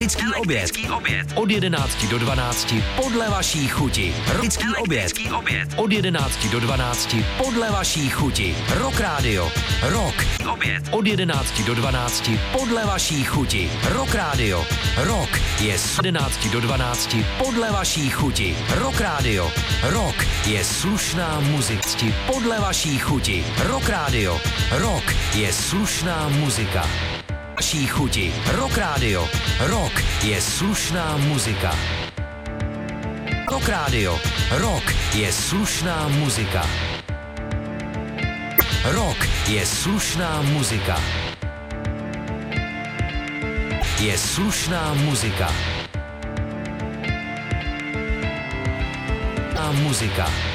Elektrický oběd. Od 11 do 12 podle vaší chuti. Elektrický oběd. Od 11 do 12 podle vaší chuti. Rock Radio. Rock. Od 11 do 12 podle vaší chuti. Rock Radio. Rock je z 11 do 12 podle vaší chuti. Rock Radio. Rock je slušná muzika podle vaší chuti. Rock Radio. Rock je slušná muzika. Vaší chuti. Rock Radio. Rock je slušná muzika. Rock Radio. Rock je slušná muzika. Rock je slušná muzika. Je slušná muzika. A muzika.